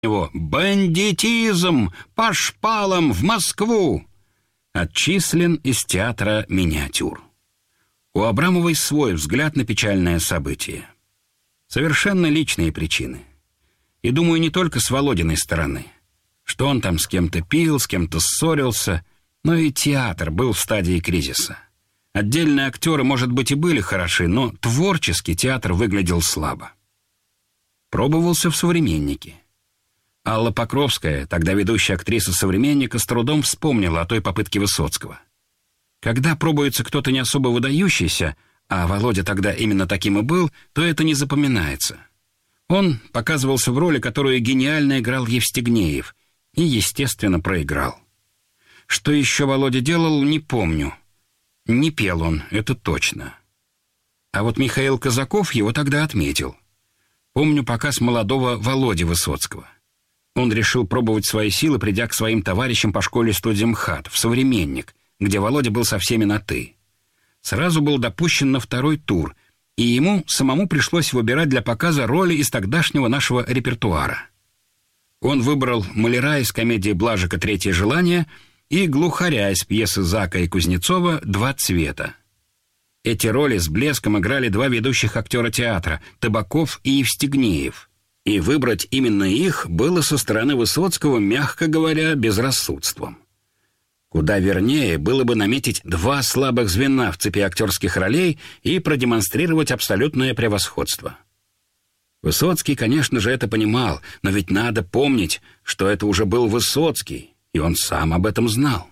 него: «Бандитизм! По шпалам в Москву!» Отчислен из театра «Миниатюр». У Абрамовой свой взгляд на печальное событие. Совершенно личные причины. И, думаю, не только с Володиной стороны. Что он там с кем-то пил, с кем-то ссорился, но и театр был в стадии кризиса. Отдельные актеры, может быть, и были хороши, но творчески театр выглядел слабо. Пробовался в «Современнике». Алла Покровская, тогда ведущая актриса «Современника», с трудом вспомнила о той попытке Высоцкого. Когда пробуется кто-то не особо выдающийся, а Володя тогда именно таким и был, то это не запоминается. Он показывался в роли, которую гениально играл Евстигнеев, и, естественно, проиграл. Что еще Володя делал, не помню. Не пел он, это точно. А вот Михаил Казаков его тогда отметил. Помню показ молодого Володи Высоцкого. Он решил пробовать свои силы, придя к своим товарищам по школе-студии МХАТ в «Современник», где Володя был со всеми на «ты». Сразу был допущен на второй тур, и ему самому пришлось выбирать для показа роли из тогдашнего нашего репертуара. Он выбрал маляра из комедии Блажика «Третье желание» и глухаря из пьесы Зака и Кузнецова «Два цвета». Эти роли с блеском играли два ведущих актера театра — Табаков и Евстигнеев. И выбрать именно их было со стороны Высоцкого, мягко говоря, безрассудством. Куда вернее было бы наметить два слабых звена в цепи актерских ролей и продемонстрировать абсолютное превосходство. Высоцкий, конечно же, это понимал, но ведь надо помнить, что это уже был Высоцкий, и он сам об этом знал.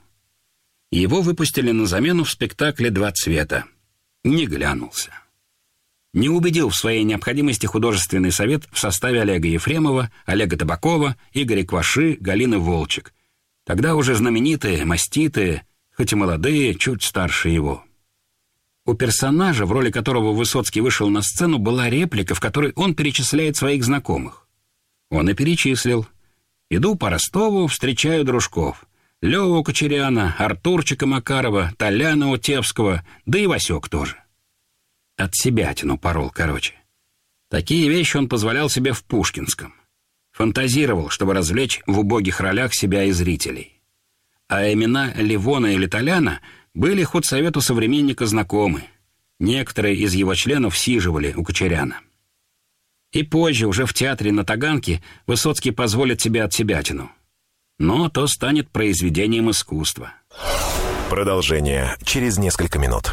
Его выпустили на замену в спектакле «Два цвета». Не глянулся. Не убедил в своей необходимости художественный совет в составе Олега Ефремова, Олега Табакова, Игоря Кваши, Галины Волчек. Тогда уже знаменитые, маститые, хоть и молодые, чуть старше его. У персонажа, в роли которого Высоцкий вышел на сцену, была реплика, в которой он перечисляет своих знакомых. Он и перечислил: «Иду по Ростову, встречаю дружков. Леву Кочеряна, Артурчика Макарова, Толяна Утевского, да и Васек тоже». От себятину порол, короче. Такие вещи он позволял себе в Пушкинском. Фантазировал, чтобы развлечь в убогих ролях себя и зрителей. А имена Левона или Толяна были худсовету «Современника» знакомы. Некоторые из его членов сиживали у Кочеряна. И позже, уже в театре на Таганке, Высоцкий позволит себе отсебятину. Но то станет произведением искусства. Продолжение через несколько минут.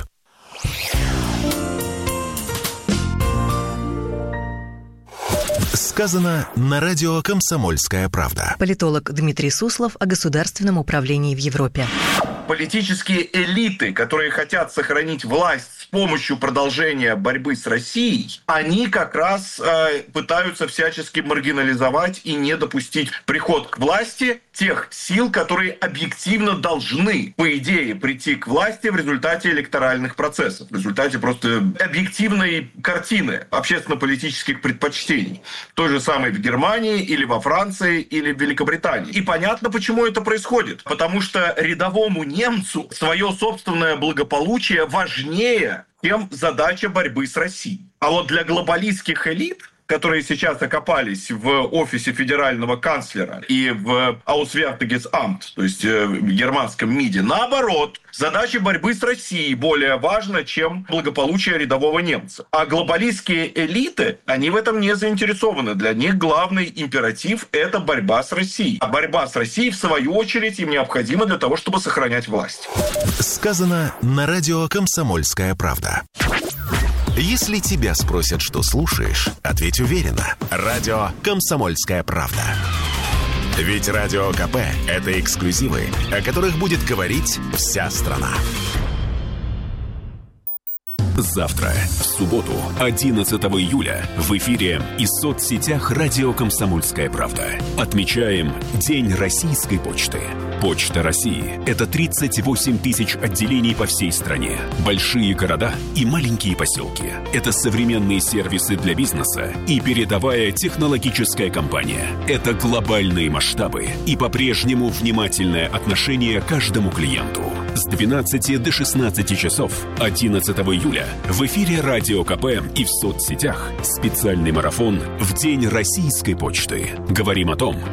Сказано на радио «Комсомольская правда». Политолог Дмитрий Суслов о государственном управлении в Европе. Политические элиты, которые хотят сохранить власть с помощью продолжения борьбы с Россией, они как раз пытаются всячески маргинализовать и не допустить приход к власти тех сил, которые объективно должны, по идее, прийти к власти в результате электоральных процессов, в результате просто объективной картины общественно-политических предпочтений. Той же самой в Германии, или во Франции, или в Великобритании. И понятно, почему это происходит. Потому что рядовому немцу свое собственное благополучие важнее, чем задача борьбы с Россией. А вот для глобалистских элит, которые сейчас окопались в офисе федерального канцлера и в Auswärtiges Amt, то есть в германском МИДе, наоборот, задача борьбы с Россией более важна, чем благополучие рядового немца. А глобалистские элиты, они в этом не заинтересованы. Для них главный императив – это борьба с Россией. А борьба с Россией, в свою очередь, им необходима для того, чтобы сохранять власть. Сказано на радио «Комсомольская правда». Если тебя спросят, что слушаешь, ответь уверенно. Радио «Комсомольская правда». Ведь Радио КП – это эксклюзивы, о которых будет говорить вся страна. Завтра, в субботу, 11 июля, в эфире и соцсетях радио «Комсомольская правда» отмечаем День российской почты. Почта России – это 38 тысяч отделений по всей стране, большие города и маленькие поселки. Это современные сервисы для бизнеса и передовая технологическая компания. Это глобальные масштабы и по-прежнему внимательное отношение к каждому клиенту. С 12 до 16 часов 11 июля в эфире Радио КП и в соцсетях специальный марафон в День российской почты. Говорим о том,